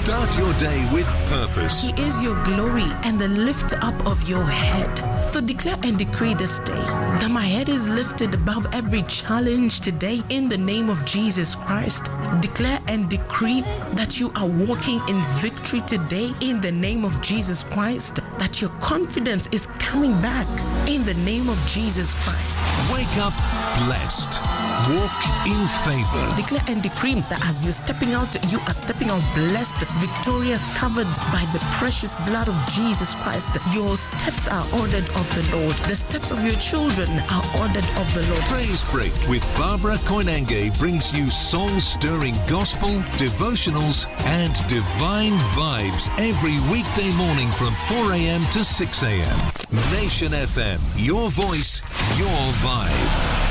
Start your day with purpose. He is your glory and the lifter up of your head. So declare and decree this day that my head is lifted above every challenge today in the name of Jesus Christ. Declare and decree that you are walking in victory today in the name of Jesus Christ. That your confidence is coming back in the name of Jesus Christ. Wake up blessed. Walk in favor. Declare and decree that as you're stepping out, you are stepping out blessed, victorious, covered by the precious blood of Jesus Christ. Your steps are ordered of the Lord. The steps of your children are ordered of the Lord. Praise Break with Barbara Koinange brings you soul-stirring gospel, devotionals, and divine vibes every weekday morning from 4 a.m. to 6 a.m. Nation FM, your voice, your vibe.